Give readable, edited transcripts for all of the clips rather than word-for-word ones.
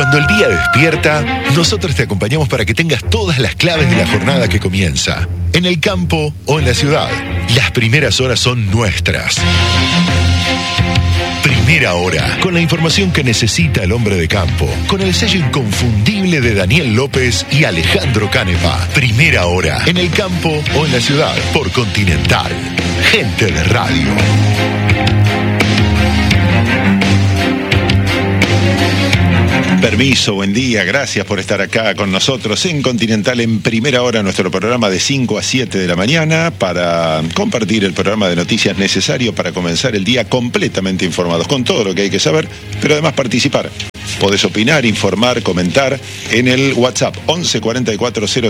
Cuando el día despierta, nosotros te acompañamos para que tengas todas las claves de la jornada que comienza. En el campo o en la ciudad, las primeras horas son nuestras. Primera Hora, con la información que necesita el hombre de campo, con el sello inconfundible de Daniel López y Alejandro Canepa. Primera Hora, en el campo o en la ciudad, por Continental. Gente de radio. Permiso, buen día, gracias por estar acá con nosotros en Continental en Primera Hora, nuestro programa de 5 a 7 de la mañana, para compartir el programa de noticias necesario para comenzar el día completamente informados, con todo lo que hay que saber, pero además participar. Podés opinar, informar, comentar en el WhatsApp 11 44 000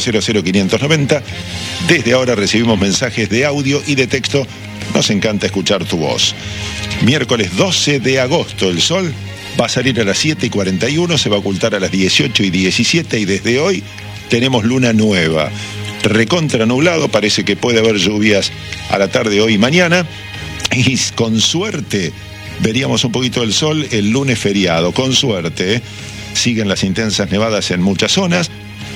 590. Desde ahora recibimos mensajes de audio y de texto, nos encanta escuchar tu voz. Miércoles 12 de agosto, el sol va a salir a las 7:41, se va a ocultar a las 18:17 y desde hoy tenemos luna nueva. Recontra nublado, parece que puede haber lluvias a la tarde hoy y mañana. Y con suerte veríamos un poquito del sol el lunes feriado, con suerte. Siguen las intensas nevadas en muchas zonas.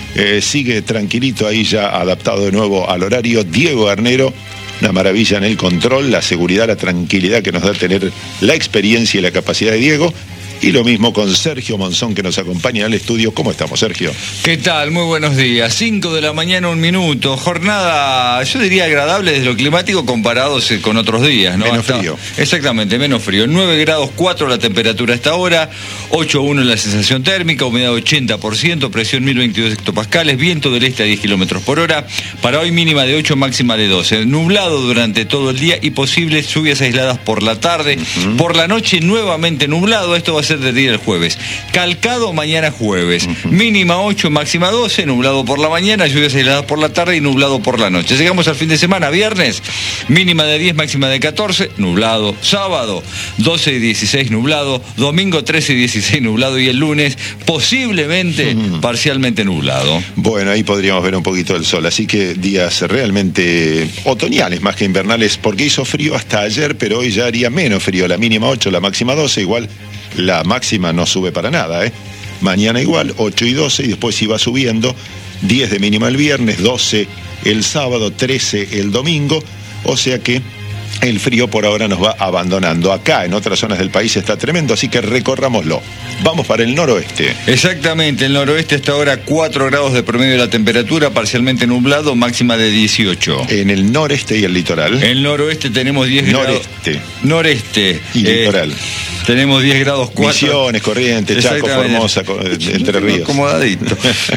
Sigue tranquilito ahí ya adaptado de nuevo al horario Diego Arnero. Una maravilla en el control, la seguridad, la tranquilidad que nos da tener la experiencia y la capacidad de Diego. Y lo mismo con Sergio Monzón, que nos acompaña al estudio. ¿Cómo estamos, Sergio? ¿Qué tal? Muy buenos días. 5 de la mañana, 1 minuto. Jornada, yo diría agradable desde lo climático comparados con otros días, ¿no? Menos frío. Exactamente, menos frío. 9 grados 4 la temperatura a esta hora, 8,1 la sensación térmica, humedad 80%, presión 1022 hectopascales, viento del este a 10 kilómetros por hora. Para hoy mínima de 8, máxima de 12. Nublado durante todo el día y posibles lluvias aisladas por la tarde. Por la noche nuevamente nublado. Esto va a ser del día del jueves. Calcado mañana jueves. Mínima 8, máxima 12, nublado por la mañana, lluvias aisladas por la tarde y nublado por la noche. Llegamos al fin de semana, viernes, mínima de 10, máxima de 14, nublado. Sábado, 12 y 16, nublado. Domingo, 13 y 16, nublado. Y el lunes, posiblemente, parcialmente nublado. Bueno, ahí podríamos ver un poquito del sol. Así que días realmente otoñales más que invernales, porque hizo frío hasta ayer, pero hoy ya haría menos frío. La mínima 8, la máxima 12, igual. La máxima no sube para nada, ¿eh? Mañana igual, 8 y 12, y después iba subiendo, 10 de mínima el viernes, 12 el sábado, 13 el domingo, o sea que el frío por ahora nos va abandonando. Acá, en otras zonas del país, está tremendo, así que recorrámoslo. Vamos para el noroeste. Exactamente, el noroeste hasta ahora 4 grados de promedio de la temperatura, parcialmente nublado, máxima de 18. En el noreste y el litoral. En el noroeste tenemos 10 grados. Noreste. Y litoral. Tenemos 10 grados 4. Misiones, Corrientes, Chaco, Formosa, Entre Ríos. Acomodadito.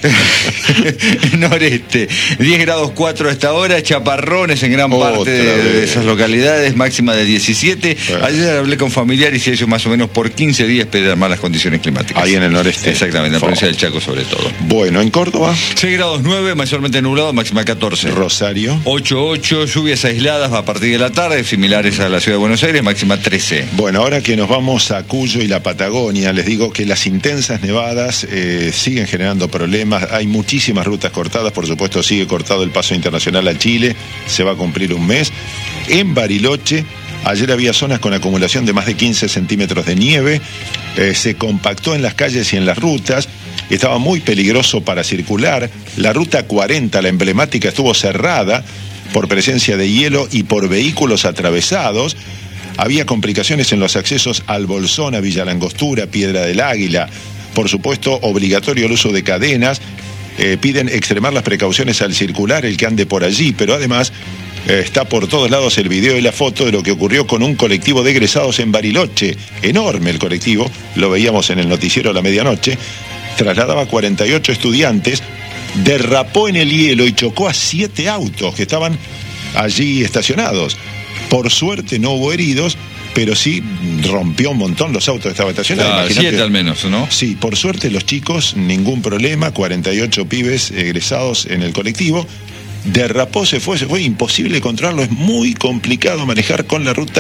Noreste, 10 grados 4 hasta ahora, chaparrones en gran parte de esas localidades, máxima de 17. Ayer hablé con familiares y ellos más o menos por 15 días esperan malas condiciones climáticas. Ahí en el noreste. Exactamente, en la provincia del Chaco sobre todo. Bueno, en Córdoba. 6 grados 9, mayormente nublado, máxima 14. Rosario. 8,8, lluvias aisladas a partir de la tarde, similares a la ciudad de Buenos Aires, máxima 13. Bueno, ahora que nos vamos a Cuyo y la Patagonia, les digo que las intensas nevadas siguen generando problemas. Hay muchísimas rutas cortadas, por supuesto sigue cortado el paso internacional a Chile, se va a cumplir un mes. En Bariloche, ayer había zonas con acumulación de más de 15 centímetros de nieve, se compactó en las calles y en las rutas, estaba muy peligroso para circular. La ruta 40, la emblemática, estuvo cerrada por presencia de hielo y por vehículos atravesados. Había complicaciones en los accesos al Bolsón, a Villa Langostura, Piedra del Águila. Por supuesto, obligatorio el uso de cadenas. Piden extremar las precauciones al circular, el que ande por allí, pero además está por todos lados el video y la foto de lo que ocurrió con un colectivo de egresados en Bariloche. Enorme el colectivo, lo veíamos en el noticiero a la medianoche. Trasladaba 48 estudiantes, derrapó en el hielo y chocó a 7 autos que estaban allí estacionados. Por suerte no hubo heridos, pero sí rompió un montón los autos que estaban estacionados. 7 al menos, ¿no? Sí, por suerte los chicos, ningún problema, 48 pibes egresados en el colectivo. Derrapó, se fue imposible controlarlo, es muy complicado manejar con la ruta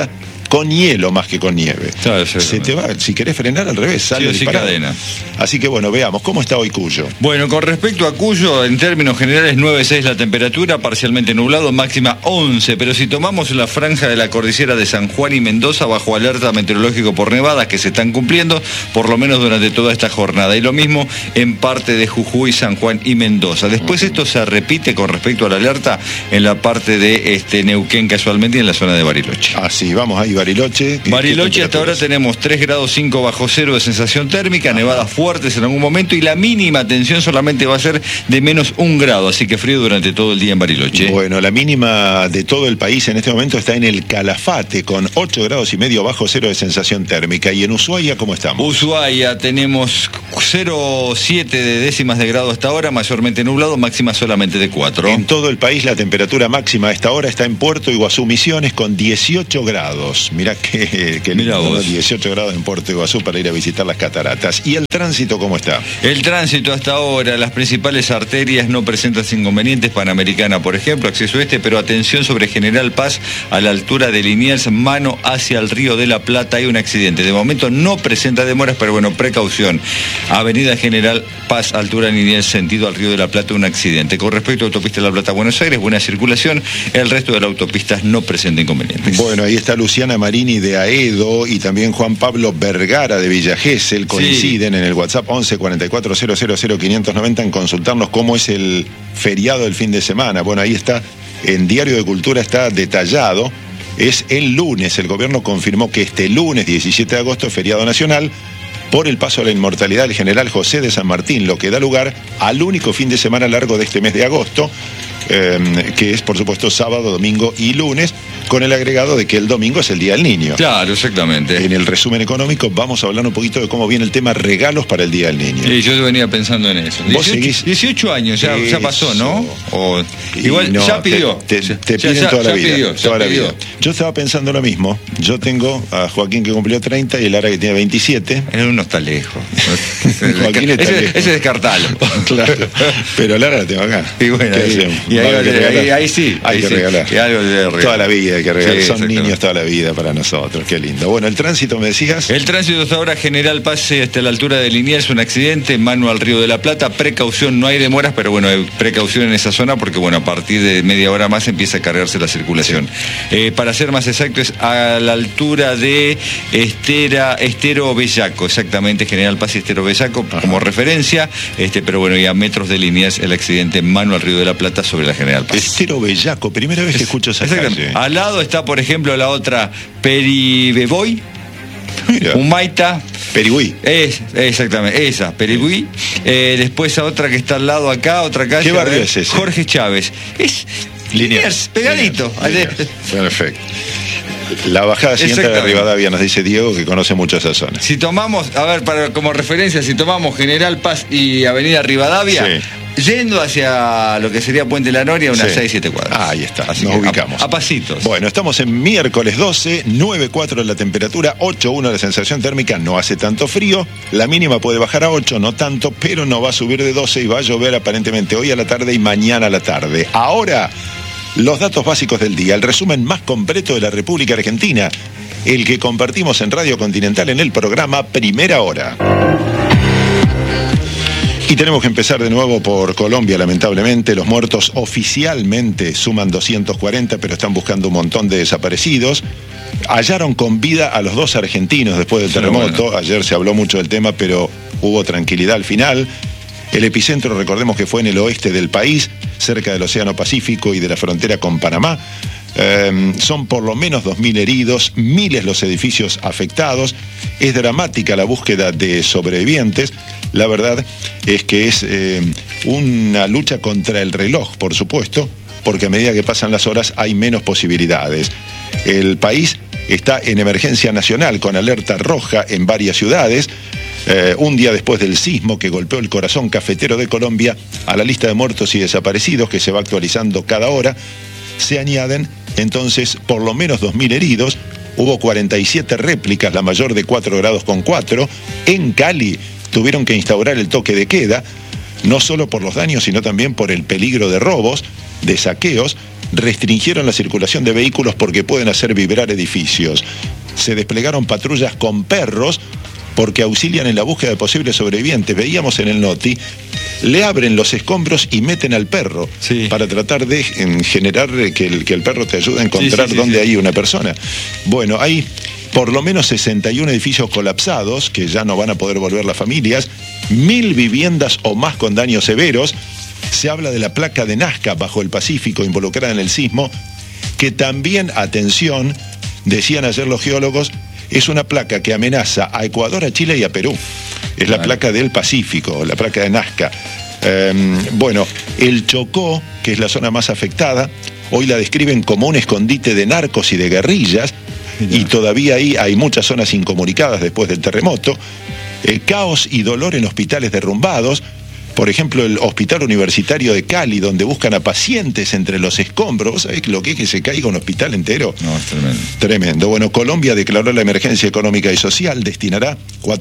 con hielo más que con nieve. Claro, se te va, si querés frenar al revés, sale sí, cadena. Así que bueno, veamos, ¿cómo está hoy Cuyo? Bueno, con respecto a Cuyo, en términos generales 9,6 la temperatura, parcialmente nublado, máxima 11, pero si tomamos la franja de la cordillera de San Juan y Mendoza, bajo alerta meteorológico por nevadas que se están cumpliendo, por lo menos durante toda esta jornada, y lo mismo en parte de Jujuy, San Juan y Mendoza. Después esto se repite con respecto a la alerta en la parte de Neuquén casualmente y en la zona de Bariloche. Así, vamos ahí, Bariloche. Bariloche hasta ahora tenemos 3 grados 5 bajo cero de sensación térmica, nevadas fuertes en algún momento y la mínima tensión solamente va a ser de menos 1 grado, así que frío durante todo el día en Bariloche. Bueno, la mínima de todo el país en este momento está en el Calafate con 8 grados y medio bajo cero de sensación térmica. ¿Y en Ushuaia cómo estamos? Ushuaia tenemos 0,7 de décimas de grado hasta ahora, mayormente nublado, máxima solamente de 4. En todo el país la temperatura máxima a esta hora está en Puerto Iguazú Misiones con 18 grados. Mirá que Mirá vos. 18 grados en Puerto Iguazú para ir a visitar las cataratas. ¿Y el tránsito cómo está? El tránsito hasta ahora, las principales arterias no presentan inconvenientes, Panamericana por ejemplo, acceso este, pero atención sobre General Paz a la altura de Liniers, mano hacia el Río de la Plata, hay un accidente. De momento no presenta demoras, pero bueno, precaución. Avenida General Paz, altura de Liniers, sentido al Río de la Plata, un accidente. Con respecto a autopista de La Plata Buenos Aires, buena circulación, el resto de las autopistas no presenta inconvenientes. Bueno, ahí está Luciana Marini de Aedo y también Juan Pablo Vergara de Villa Gesell, coinciden en el WhatsApp 11 44 000 590 en consultarnos cómo es el feriado del fin de semana. Bueno, ahí está, en Diario de Cultura está detallado, es el lunes, el gobierno confirmó que este lunes 17 de agosto es feriado nacional por el paso a la inmortalidad del general José de San Martín, lo que da lugar al único fin de semana largo de este mes de agosto, que es por supuesto sábado, domingo y lunes, con el agregado de que el domingo es el Día del Niño. Claro, exactamente. En el resumen económico vamos a hablar un poquito de cómo viene el tema regalos para el Día del Niño. Sí, yo venía pensando en eso. 18 años, ya pasó, ¿no? Igual no, ya pidió. Te piden toda la vida. Toda la vida. Yo estaba pensando lo mismo. Yo tengo a Joaquín que cumplió 30 y Lara que tiene 27. Uno está lejos. Joaquín está lejos. Ese descartalo. Claro. Pero Lara la tengo acá. Y bueno, ahí sí. Hay que regalar. Toda la vida hay que regalar. Sí, son niños toda la vida para nosotros. Qué lindo. Bueno, el tránsito, me decías. El tránsito hasta ahora, General Paz hasta la altura de Liniers, un accidente, mano al Río de la Plata, precaución, no hay demoras, pero bueno, hay precaución en esa zona porque bueno, a partir de media hora más empieza a cargarse la circulación. Sí. Para ser más exacto, es a la altura de Estero Bellaco, exactamente, General Paz y Estero Bellaco como referencia, pero bueno, y a metros de Liniers el accidente, mano al Río de la Plata sobre la General Paz. Estero Bellaco, primera vez que escucho esa calle. Al lado está, por ejemplo, la otra Peribeboy, Humaita. Perigüí. Exactamente, esa, Perigüí. Después a otra que está al lado acá, otra calle. ¿Qué barrio es ese? Jorge Chávez. Es Liniers, pegadito. Liniers. Perfecto. La bajada siguiente de Rivadavia, nos dice Diego, que conoce mucho esa zona. Si tomamos, a ver, como referencia, si tomamos General Paz y Avenida Rivadavia, yendo hacia lo que sería Puente La Noria, unas 6-7 cuadras. Ahí está, así nos ubicamos. A pasitos. Bueno, estamos en miércoles 12, 9,4 la temperatura, 8,1 la sensación térmica, no hace tanto frío, la mínima puede bajar a 8, no tanto, pero no va a subir de 12 y va a llover aparentemente hoy a la tarde y mañana a la tarde. Ahora, los datos básicos del día, el resumen más completo de la República Argentina, el que compartimos en Radio Continental en el programa Primera Hora. Y tenemos que empezar de nuevo por Colombia, lamentablemente. Los muertos oficialmente suman 240, pero están buscando un montón de desaparecidos. Hallaron con vida a los 2 argentinos después del terremoto. Bueno. Ayer se habló mucho del tema, pero hubo tranquilidad al final. El epicentro, recordemos que fue en el oeste del país, cerca del Océano Pacífico y de la frontera con Panamá. Son por lo menos 2.000 heridos, miles los edificios afectados. Es dramática la búsqueda de sobrevivientes. La verdad es que es una lucha contra el reloj, por supuesto, porque a medida que pasan las horas hay menos posibilidades. El país está en emergencia nacional con alerta roja en varias ciudades. Un día después del sismo que golpeó el corazón cafetero de Colombia, a la lista de muertos y desaparecidos que se va actualizando cada hora, se añaden entonces por lo menos 2.000 heridos. Hubo 47 réplicas, la mayor de 4 grados con 4. En Cali tuvieron que instaurar el toque de queda, no solo por los daños, sino también por el peligro de robos, de saqueos. Restringieron la circulación de vehículos porque pueden hacer vibrar edificios. se desplegaron patrullas con perros porque auxilian en la búsqueda de posibles sobrevivientes. Veíamos en el Noti, le abren los escombros y meten al perro para tratar de generar que el perro te ayude a encontrar dónde hay una persona. Bueno, hay por lo menos 61 edificios colapsados, que ya no van a poder volver las familias, 1000 viviendas o más con daños severos. Se habla de la placa de Nazca bajo el Pacífico involucrada en el sismo, que también, atención, decían ayer los geólogos, es una placa que amenaza a Ecuador, a Chile y a Perú. Es la placa del Pacífico, la placa de Nazca. Bueno, el Chocó, que es la zona más afectada, hoy la describen como un escondite de narcos y de guerrillas, y todavía ahí hay muchas zonas incomunicadas después del terremoto. Caos y dolor en hospitales derrumbados. Por ejemplo, el Hospital Universitario de Cali, donde buscan a pacientes entre los escombros. ¿Vos sabés lo que es que se caiga un hospital entero? No, es tremendo. Tremendo. Bueno, Colombia declaró la emergencia económica y social, destinará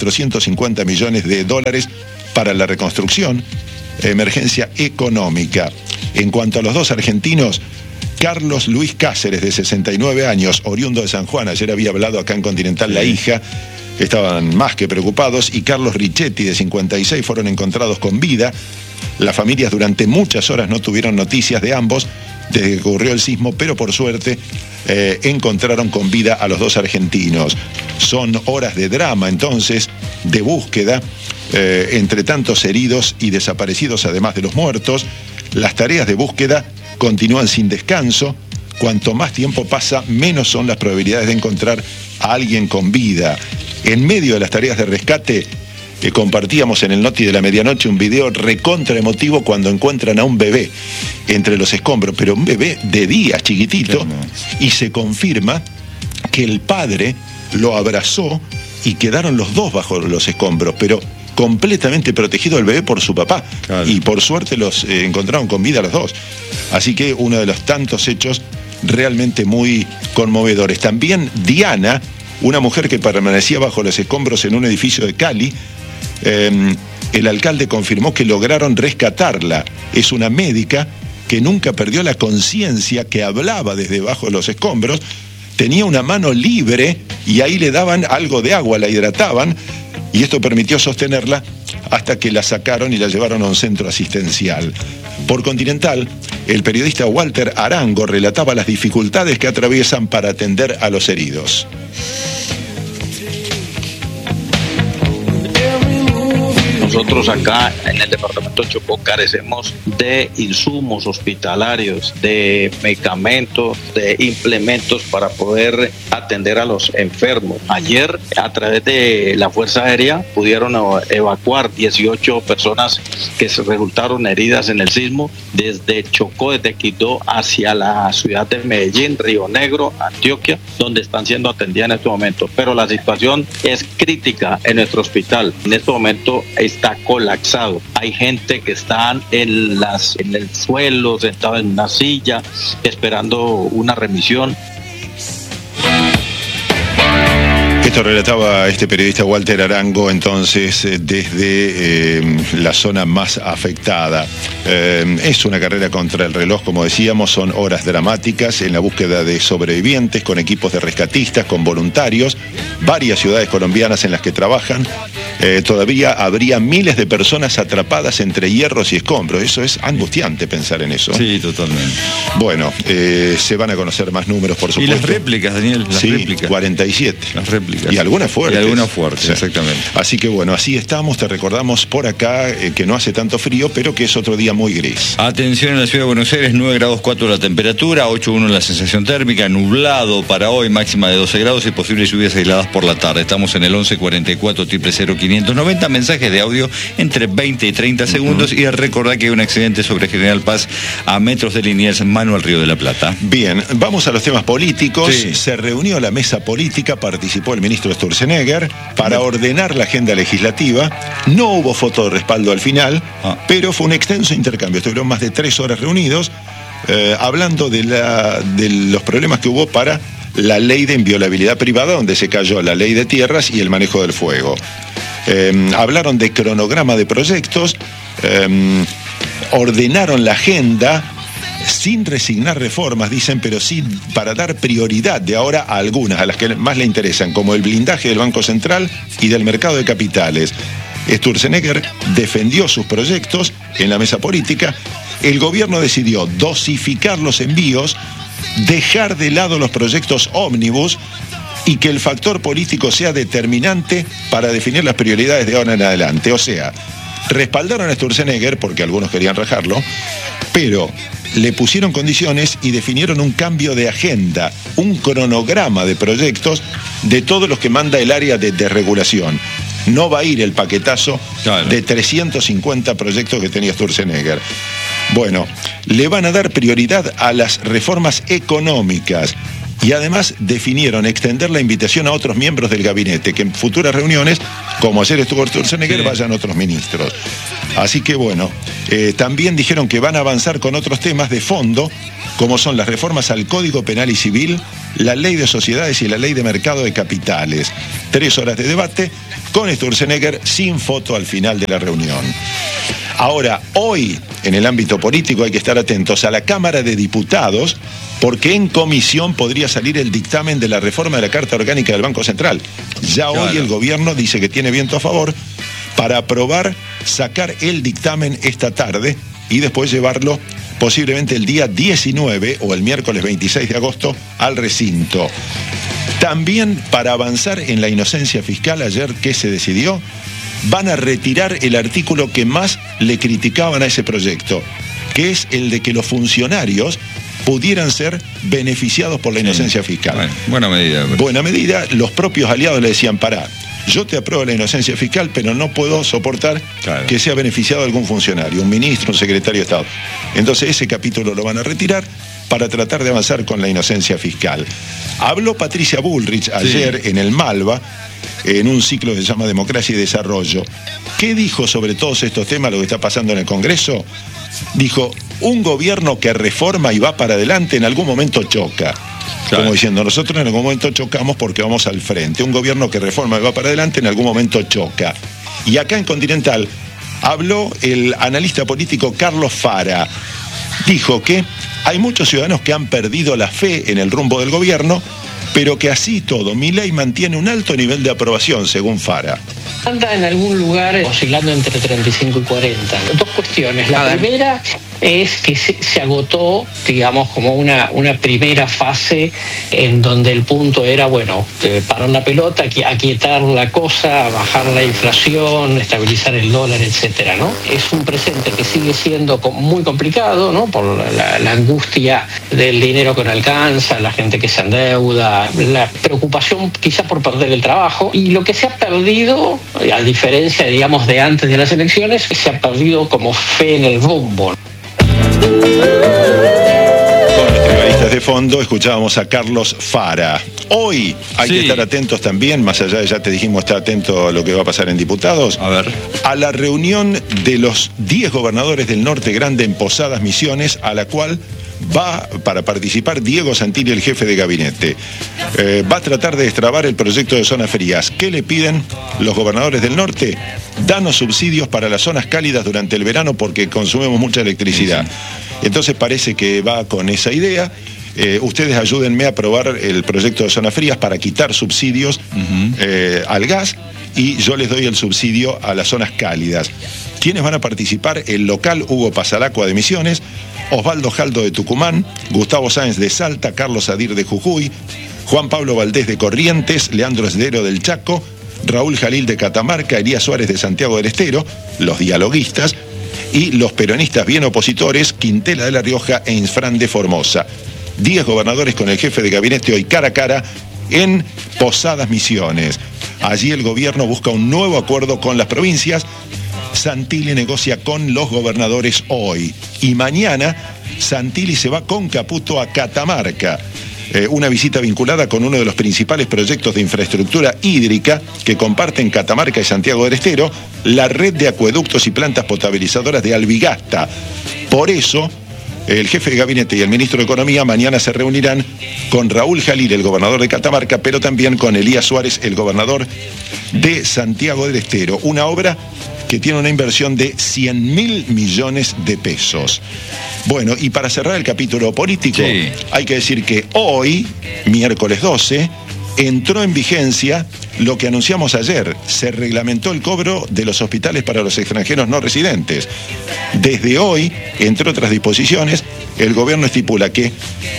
450 millones de dólares para la reconstrucción. Emergencia económica. En cuanto a los dos argentinos, Carlos Luis Cáceres, de 69 años, oriundo de San Juan, ayer había hablado acá en Continental la hija, estaban más que preocupados, y Carlos Richetti, de 56, fueron encontrados con vida. Las familias durante muchas horas no tuvieron noticias de ambos desde que ocurrió el sismo, pero por suerte encontraron con vida a los dos argentinos. Son horas de drama, entonces, de búsqueda, entre tantos heridos y desaparecidos, además de los muertos. Las tareas de búsqueda continúan sin descanso. Cuanto más tiempo pasa, menos son las probabilidades de encontrar a alguien con vida. En medio de las tareas de rescate, compartíamos en el Noti de la medianoche un video recontra emotivo cuando encuentran a un bebé entre los escombros, pero un bebé de días, chiquitito, y se confirma que el padre lo abrazó y quedaron los dos bajo los escombros, pero completamente protegido el bebé por su papá. Claro. Y por suerte los encontraron con vida los dos. Así que uno de los tantos hechos realmente muy conmovedores. También Diana, una mujer que permanecía bajo los escombros en un edificio de Cali, el alcalde confirmó que lograron rescatarla. Es una médica que nunca perdió la conciencia, que hablaba desde bajo los escombros, tenía una mano libre y ahí le daban algo de agua, la hidrataban, y esto permitió sostenerla hasta que la sacaron y la llevaron a un centro asistencial. Por Continental, el periodista Walter Arango relataba las dificultades que atraviesan para atender a los heridos. Nosotros acá en el departamento de Chocó carecemos de insumos hospitalarios, de medicamentos, de implementos para poder atender a los enfermos. Ayer, a través de la Fuerza Aérea, pudieron evacuar 18 personas que se resultaron heridas en el sismo desde Chocó, desde Quito, hacia la ciudad de Medellín, Río Negro, Antioquia, donde están siendo atendidas en este momento. Pero la situación es crítica en nuestro hospital. En este momento está colapsado. Hay gente que está en el suelo, sentado en una silla, esperando una remisión. Esto relataba este periodista Walter Arango, entonces, desde la zona más afectada. Es una carrera contra el reloj, como decíamos, son horas dramáticas en la búsqueda de sobrevivientes, con equipos de rescatistas, con voluntarios, varias ciudades colombianas en las que trabajan. Todavía habría miles de personas atrapadas entre hierros y escombros. Eso es angustiante pensar en eso. Sí, totalmente. Bueno, se van a conocer más números, por supuesto. Y las réplicas, Daniel, las réplicas. 47. Las réplicas. Y algunas fuertes. Y algunas fuertes, sí. Exactamente. Así que bueno, así estamos. Te recordamos por acá que no hace tanto frío, pero que es otro día muy gris. Atención en la ciudad de Buenos Aires, 9 grados 4 la temperatura, 8,1 la sensación térmica, nublado para hoy, máxima de 12 grados y posibles lluvias aisladas por la tarde. Estamos en el 1144 590, mensajes de audio entre 20 y 30 segundos y recordad que hay un accidente sobre General Paz a metros de Liniers, mano al Río de la Plata. Bien, vamos a los temas políticos. Sí. Se reunió la mesa política, participó el ministro Sturzenegger para ordenar la agenda legislativa. No hubo foto de respaldo al final, pero fue un extenso intercambio. Estuvieron más de 3 horas reunidos hablando de los problemas que hubo para la ley de inviolabilidad privada, donde se cayó la ley de tierras y el manejo del fuego. Hablaron de cronograma de proyectos, ordenaron la agenda sin resignar reformas, dicen, pero sí para dar prioridad de ahora a algunas, a las que más le interesan, como el blindaje del Banco Central y del mercado de capitales. Sturzenegger defendió sus proyectos en la mesa política. El gobierno decidió dosificar los envíos, dejar de lado los proyectos ómnibus y que el factor político sea determinante para definir las prioridades de ahora en adelante. O sea, respaldaron a Sturzenegger porque algunos querían rajarlo, pero le pusieron condiciones y definieron un cambio de agenda, un cronograma de proyectos de todos los que manda el área de desregulación. No va a ir el paquetazo de 350 proyectos que tenía Sturzenegger. Bueno, le van a dar prioridad a las reformas económicas y además definieron extender la invitación a otros miembros del gabinete, que en futuras reuniones, como ayer estuvo Sturzenegger, vayan otros ministros. Así que bueno, también dijeron que van a avanzar con otros temas de fondo, como son las reformas al Código Penal y Civil, la Ley de Sociedades y la Ley de Mercado de Capitales. 3 horas de debate con Sturzenegger sin foto al final de la reunión. Ahora, hoy, en el ámbito político, hay que estar atentos a la Cámara de Diputados, porque en comisión podría salir el dictamen de la reforma de la Carta Orgánica del Banco Central. Ya hoy el gobierno dice que tiene viento a favor para aprobar, sacar el dictamen esta tarde y después llevarlo posiblemente el día 19 o el miércoles 26 de agosto al recinto. También para avanzar en la inocencia fiscal, ayer, ¿qué se decidió? Van a retirar el artículo que más le criticaban a ese proyecto, que es el de que los funcionarios pudieran ser beneficiados por la inocencia fiscal. Bueno, buena medida. Buena medida. Los propios aliados le decían, pará, yo te apruebo la inocencia fiscal, pero no puedo soportar que sea beneficiado algún funcionario, un ministro, un secretario de Estado. Entonces ese capítulo lo van a retirar para tratar de avanzar con la inocencia fiscal. Habló Patricia Bullrich ayer en el Malva, en un ciclo que se llama Democracia y Desarrollo. ¿Qué dijo sobre todos estos temas, lo que está pasando en el Congreso? Dijo, un gobierno que reforma y va para adelante en algún momento choca. Como diciendo, nosotros en algún momento chocamos porque vamos al frente. Un gobierno que reforma y va para adelante en algún momento choca. Y acá en Continental habló el analista político Carlos Fara. Dijo que hay muchos ciudadanos que han perdido la fe en el rumbo del gobierno, pero que así todo, Milei mantiene un alto nivel de aprobación, según Fara. Anda en algún lugar oscilando entre 35 y 40. Dos cuestiones. La primera es que se agotó, digamos, como una primera fase en donde el punto era, bueno, parar la pelota, aquietar la cosa, bajar la inflación, estabilizar el dólar, etcétera, ¿no? Es un presente que sigue siendo muy complicado, ¿no? Por la angustia del dinero que no alcanza, la gente que se endeuda, la preocupación quizá por perder el trabajo, y lo que se ha perdido, a diferencia, digamos, de antes de las elecciones, se ha perdido como fe en el rumbo. Con los tribalistas de fondo escuchábamos a Carlos Fara. Hoy hay que estar atentos también, más allá de, ya te dijimos, estar atento a lo que va a pasar en diputados, a la reunión de los 10 gobernadores del Norte Grande en Posadas Misiones, a la cual va para participar Diego Santilli, el jefe de gabinete. Va a tratar de destrabar el proyecto de zonas frías. ¿Qué le piden los gobernadores del norte? Danos subsidios para las zonas cálidas durante el verano porque consumimos mucha electricidad. Entonces parece que va con esa idea. Ustedes ayúdenme a aprobar el proyecto de zonas frías para quitar subsidios al gas y yo les doy el subsidio a las zonas cálidas. ¿Quiénes van a participar? El local Hugo Pasalacua de Misiones, Osvaldo Jaldo de Tucumán, Gustavo Sáenz de Salta, Carlos Adir de Jujuy, Juan Pablo Valdés de Corrientes, Leandro Esdero del Chaco, Raúl Jalil de Catamarca, Elías Suárez de Santiago del Estero, los dialoguistas, y los peronistas bien opositores, Quintela de La Rioja e Insfrán de Formosa. 10 gobernadores con el jefe de gabinete hoy cara a cara en Posadas Misiones. Allí el gobierno busca un nuevo acuerdo con las provincias. Santilli negocia con los gobernadores hoy. Y mañana Santilli se va con Caputo a Catamarca. Una visita vinculada con uno de los principales proyectos de infraestructura hídrica que comparten Catamarca y Santiago del Estero, la red de acueductos y plantas potabilizadoras de Albigasta. Por eso, El jefe de gabinete y el ministro de Economía mañana se reunirán con Raúl Jalil, el gobernador de Catamarca, pero también con Elías Suárez, el gobernador de Santiago del Estero. Una obra que tiene una inversión de 100.000 millones de pesos. Bueno, y para cerrar el capítulo político, hay que decir que hoy, miércoles 12, entró en vigencia lo que anunciamos ayer. Se reglamentó el cobro de los hospitales para los extranjeros no residentes. Desde hoy, entre otras disposiciones, el gobierno estipula que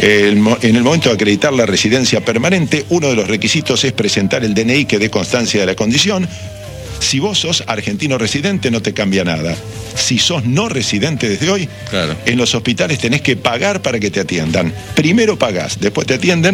en el momento de acreditar la residencia permanente, uno de los requisitos es presentar el DNI que dé constancia de la condición. Si vos sos argentino residente, no te cambia nada. Si sos no residente desde hoy, claro, en los hospitales tenés que pagar para que te atiendan. Primero pagás, después te atienden,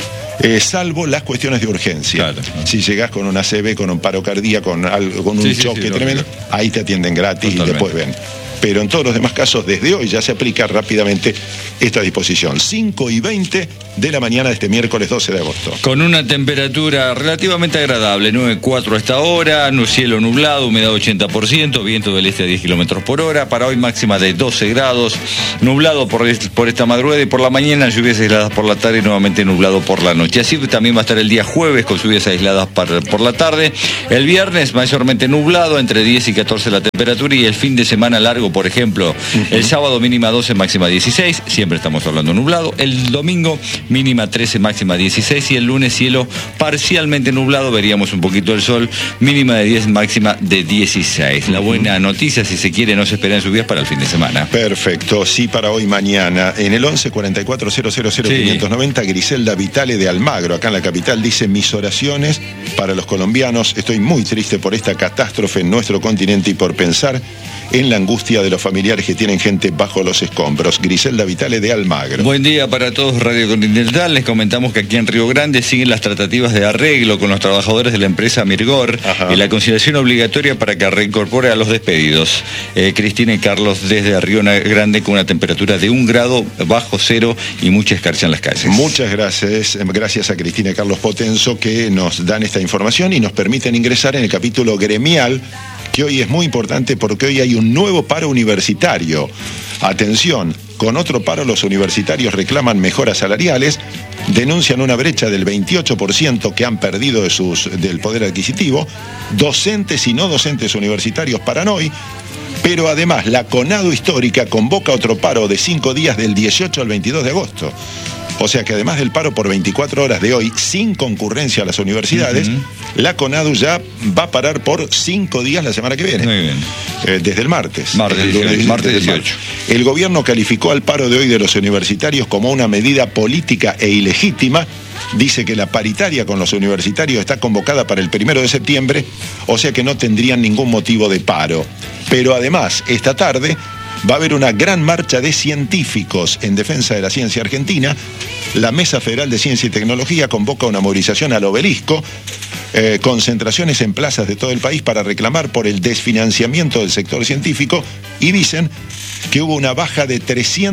salvo las cuestiones de urgencia. Claro. Si llegás con una ACV, con un paro cardíaco, con un choque tremendo, ahí te atienden gratis. Totalmente. Y después ven. Pero en todos los demás casos, desde hoy ya se aplica rápidamente esta disposición. 5:20 de la mañana de este miércoles 12 de agosto. Con una temperatura relativamente agradable, 9,4 hasta ahora, cielo nublado, humedad 80%, viento del este a 10 kilómetros por hora. Para hoy máxima de 12 grados, nublado por esta madrugada y por la mañana, lluvias aisladas por la tarde y nuevamente nublado por la noche. Así también va a estar el día jueves con lluvias aisladas por la tarde. El viernes mayormente nublado, entre 10 y 14 la temperatura, y el fin de semana largo, por ejemplo, el sábado mínima 12, máxima 16, siempre estamos hablando nublado. El domingo mínima 13, máxima 16, y el lunes cielo parcialmente nublado, veríamos un poquito el sol, mínima de 10, máxima de 16. La buena noticia, si se quiere, no se esperan lluvias para el fin de semana. Perfecto, sí, para hoy mañana. En el 11 44 000 590, Griselda Vitale de Almagro, acá en la capital, dice: mis oraciones para los colombianos. Estoy muy triste por esta catástrofe en nuestro continente y por pensar en la angustia de los familiares que tienen gente bajo los escombros. Griselda Vitale de Almagro. Buen día para todos, Radio Continental. Les comentamos que aquí en Río Grande siguen las tratativas de arreglo con los trabajadores de la empresa Mirgor y la conciliación obligatoria para que reincorpore a los despedidos. Cristina y Carlos desde Río Grande, con una temperatura de 1 grado bajo cero y mucha escarcha en las calles. Muchas gracias. Gracias a Cristina y Carlos Potenzo, que nos dan esta información y nos permiten ingresar en el capítulo gremial, que hoy es muy importante porque hoy hay un nuevo paro universitario. Atención, con otro paro los universitarios reclaman mejoras salariales, denuncian una brecha del 28% que han perdido del poder adquisitivo. Docentes y no docentes universitarios paran hoy, pero además la CONADU histórica convoca otro paro de 5 días del 18 al 22 de agosto. O sea que además del paro por 24 horas de hoy, sin concurrencia a las universidades, la CONADU ya va a parar por 5 días la semana que viene. Muy bien. Desde el martes. Martes 18. El gobierno calificó al paro de hoy de los universitarios como una medida política e ilegítima. Dice que la paritaria con los universitarios está convocada para el 1 de septiembre, o sea que no tendrían ningún motivo de paro. Pero además, esta tarde va a haber una gran marcha de científicos en defensa de la ciencia argentina. La Mesa Federal de Ciencia y Tecnología convoca una movilización al Obelisco, concentraciones en plazas de todo el país para reclamar por el desfinanciamiento del sector científico, y dicen que hubo una baja de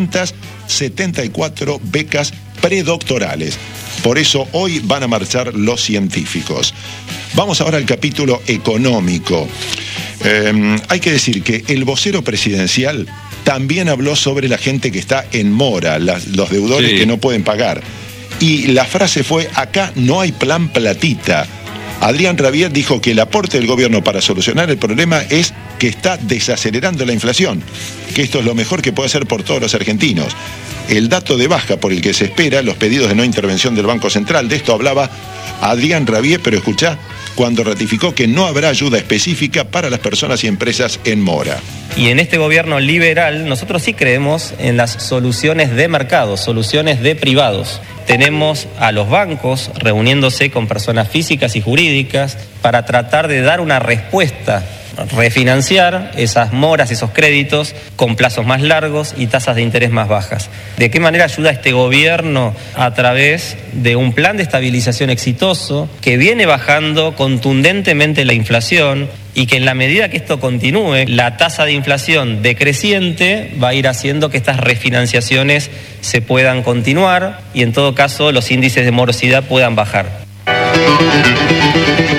374 becas predoctorales. Por eso hoy van a marchar los científicos. Vamos ahora al capítulo económico. Hay que decir que el vocero presidencial también habló sobre la gente que está en mora, los deudores que no pueden pagar. Y la frase fue: acá no hay plan platita. Adrián Rabier dijo que el aporte del gobierno para solucionar el problema es que está desacelerando la inflación, que esto es lo mejor que puede hacer por todos los argentinos. El dato de baja por el que se espera los pedidos de no intervención del Banco Central, de esto hablaba Adrián Rabier, pero escuchá, cuando ratificó que no habrá ayuda específica para las personas y empresas en mora. Y en este gobierno liberal nosotros sí creemos en las soluciones de mercado, soluciones de privados. Tenemos a los bancos reuniéndose con personas físicas y jurídicas para tratar de dar una respuesta, refinanciar esas moras, esos créditos con plazos más largos y tasas de interés más bajas. ¿De qué manera ayuda este gobierno? A través de un plan de estabilización exitoso que viene bajando contundentemente la inflación, y que en la medida que esto continúe, la tasa de inflación decreciente va a ir haciendo que estas refinanciaciones se puedan continuar y en todo caso los índices de morosidad puedan bajar.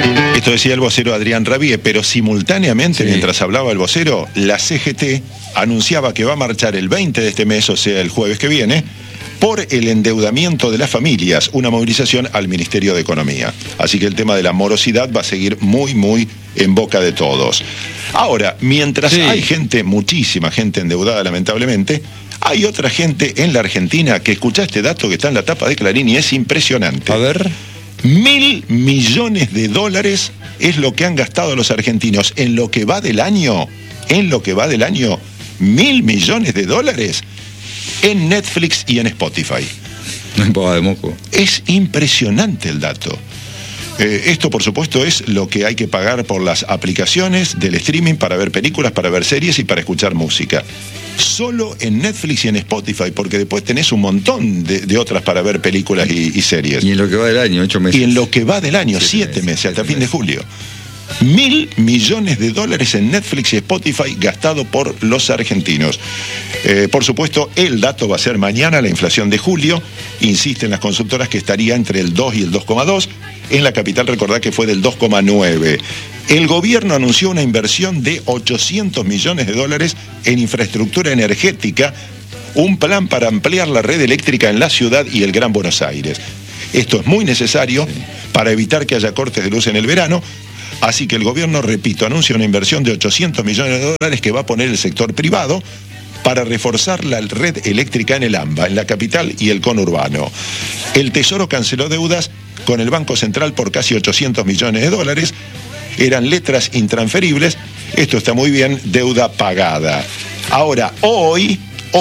Esto decía el vocero Adrián Rabié, pero simultáneamente, mientras hablaba el vocero, la CGT anunciaba que va a marchar el 20 de este mes, o sea, el jueves que viene, por el endeudamiento de las familias, una movilización al Ministerio de Economía. Así que el tema de la morosidad va a seguir muy, muy en boca de todos. Ahora, mientras hay gente, muchísima gente endeudada lamentablemente, hay otra gente en la Argentina que escucha este dato que está en la tapa de Clarín y es impresionante. A ver. 1.000 millones de dólares es lo que han gastado los argentinos en lo que va del año. 1.000 millones de dólares en Netflix y en Spotify. No importa de moco. Es impresionante el dato. Esto, por supuesto, es lo que hay que pagar por las aplicaciones del streaming para ver películas, para ver series y para escuchar música. Solo en Netflix y en Spotify, porque después tenés un montón de otras para ver películas y series. Y en lo que va del año, 8 meses. Y en lo que va del año, 7 meses, hasta fin de julio. 1.000 millones de dólares en Netflix y Spotify gastado por los argentinos. Por supuesto, el dato va a ser mañana, la inflación de julio. Insisten las consultoras que estaría entre el 2 y el 2,2. En la capital, recordad que fue del 2,9. El gobierno anunció una inversión de 800 millones de dólares en infraestructura energética, un plan para ampliar la red eléctrica en la ciudad y el Gran Buenos Aires. Esto es muy necesario para evitar que haya cortes de luz en el verano. Así que el gobierno, repito, anuncia una inversión de 800 millones de dólares que va a poner el sector privado para reforzar la red eléctrica en el AMBA, en la capital y el conurbano. El Tesoro canceló deudas con el Banco Central por casi 800 millones de dólares. Eran letras intransferibles. Esto está muy bien, deuda pagada. Ahora, hoy,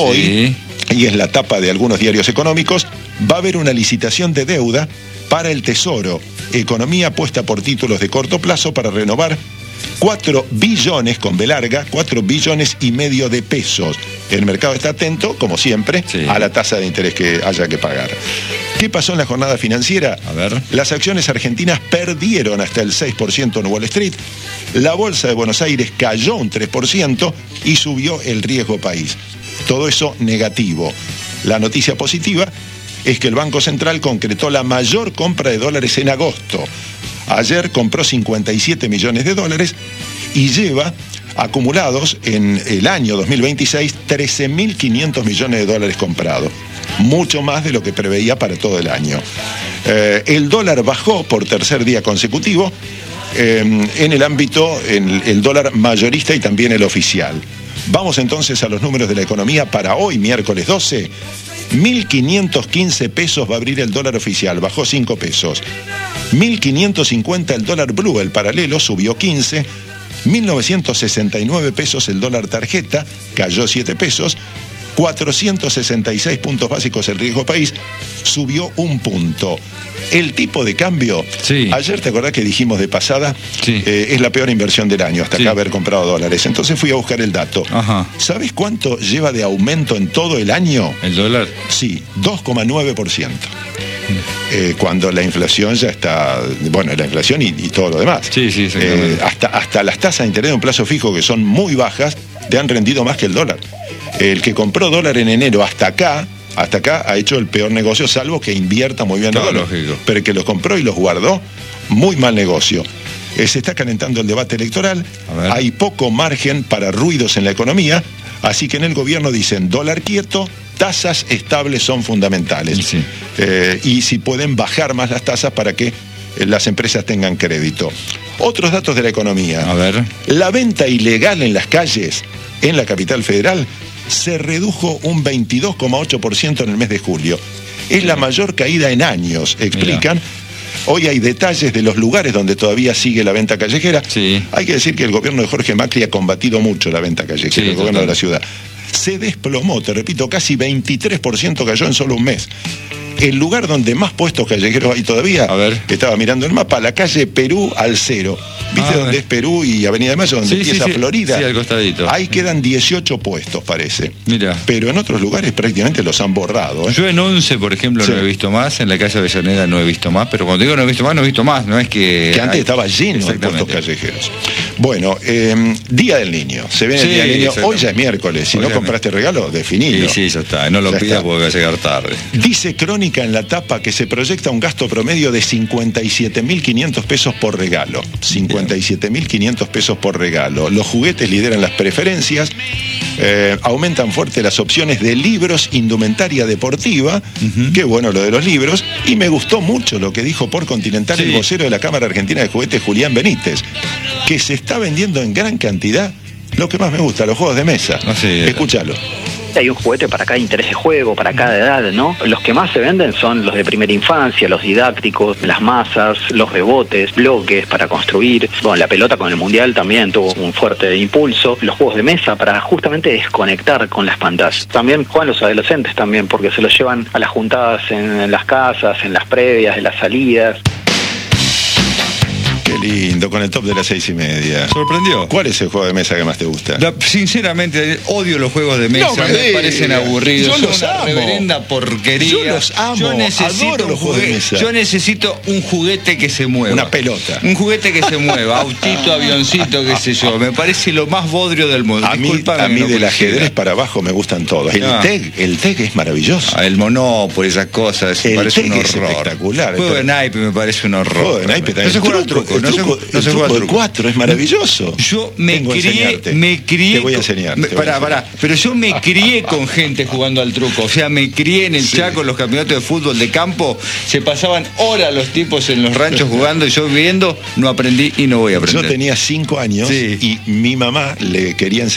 y es la tapa de algunos diarios económicos, va a haber una licitación de deuda para el Tesoro. Economía apuesta por títulos de corto plazo para renovar 4 billones, con B larga, 4,5 billones de pesos. El mercado está atento, como siempre, a la tasa de interés que haya que pagar. ¿Qué pasó en la jornada financiera? A ver. Las acciones argentinas perdieron hasta el 6% en Wall Street. La bolsa de Buenos Aires cayó un 3% y subió el riesgo país. Todo eso negativo. La noticia positiva es que el Banco Central concretó la mayor compra de dólares en agosto. Ayer compró 57 millones de dólares y lleva acumulados en el año 2026 13.500 millones de dólares comprados. Mucho más de lo que preveía para todo el año. El dólar bajó por tercer día consecutivo en el ámbito, en el dólar mayorista y también el oficial. Vamos entonces a los números de la economía para hoy, miércoles 12. 1.515 pesos va a abrir el dólar oficial, bajó 5 pesos. 1.550 el dólar blue, el paralelo, subió 15. 1.969 pesos el dólar tarjeta, cayó 7 pesos. 466 puntos básicos el riesgo país, subió 1 punto. El tipo de cambio, ayer te acordás que dijimos de pasada, es la peor inversión del año, hasta acá haber comprado dólares. Entonces fui a buscar el dato. ¿Sabes cuánto lleva de aumento en todo el año? ¿El dólar? Sí, 2,9%. Cuando la inflación ya está, bueno, la inflación y todo lo demás. Hasta las tasas de interés de un plazo fijo, que son muy bajas, te han rendido más que el dólar. El que compró dólar en enero hasta acá ha hecho el peor negocio, salvo que invierta muy bien el dólar. Pero el que los compró y los guardó, muy mal negocio. Se está calentando el debate electoral, hay poco margen para ruidos en la economía, así que en el gobierno dicen dólar quieto, tasas estables son fundamentales. Y si pueden bajar más las tasas para que las empresas tengan crédito. Otros datos de la economía. A ver. La venta ilegal en las calles, en la capital federal, se redujo un 22,8% en el mes de julio. Es la mayor caída en años, explican. Hoy hay detalles de los lugares donde todavía sigue la venta callejera. Hay que decir que el gobierno de Jorge Macri ha combatido mucho la venta callejera, el gobierno de la ciudad. Se desplomó, te repito, casi 23% cayó en solo un mes. El lugar donde más puestos callejeros hay todavía, estaba mirando el mapa, la calle Perú al Cero. ¿Viste dónde es Perú y Avenida de Mayo, donde empieza Florida? Sí, al costadito. Ahí quedan 18 puestos, parece. Mira. Pero en otros lugares prácticamente los han borrado. Yo en 11, por ejemplo, no he visto más, en la calle Avellaneda no he visto más, pero cuando digo no he visto más, no es que... Que antes estaba lleno de puestos callejeros. Bueno, Día del Niño. Se viene el Día del Niño. Hoy ya es miércoles. Si no compraste regalo, definilo. Sí, ya está. No lo pidas porque va a llegar tarde. Dice Crónica indica en la tapa que se proyecta un gasto promedio de 57.500 pesos por regalo. 57.500 pesos por regalo. Los juguetes lideran las preferencias, aumentan fuerte las opciones de libros, indumentaria deportiva, qué bueno lo de los libros, y me gustó mucho lo que dijo por Continental el vocero de la Cámara Argentina de Juguetes, Julián Benítez, que se está vendiendo en gran cantidad lo que más me gusta, los juegos de mesa. Escúchalo. Hay un juguete para cada interés de juego, para cada edad, ¿no? Los que más se venden son los de primera infancia, los didácticos, las masas, los rebotes, bloques para construir. Bueno, la pelota con el Mundial también tuvo un fuerte impulso. Los juegos de mesa para justamente desconectar con las pantallas. También juegan los adolescentes también, porque se los llevan a las juntadas en las casas, en las previas, en las salidas. Qué lindo, con el top de las 6:30. ¿Sorprendió? ¿Cuál es el juego de mesa que más te gusta? Sinceramente, odio los juegos de mesa. No, me parecen aburridos. Yo los una amo. Reverenda porquería. Yo los amo. Adoro los juegos de mesa. Yo necesito un juguete que se mueva. Una pelota. Un juguete que se mueva. Autito, avioncito, qué sé yo. Me parece lo más bodrio del mundo. A mí del ajedrez para abajo me gustan todos. El TEC es maravilloso. El Monopoly, esas cosas. Me parece un horror. Es espectacular. El juego de naipe me parece un horror. El juego de naipe también. No se juega al truco. El truco de 4 es maravilloso. Yo me crié. Te voy a enseñar. Pará. Pero yo me crié con gente jugando al truco. O sea, me crié en el Chaco, en los campeonatos de fútbol de campo. Se pasaban horas los tipos en los ranchos jugando y yo viendo, no aprendí y no voy a aprender. Yo tenía 5 años y mi mamá le quería enseñar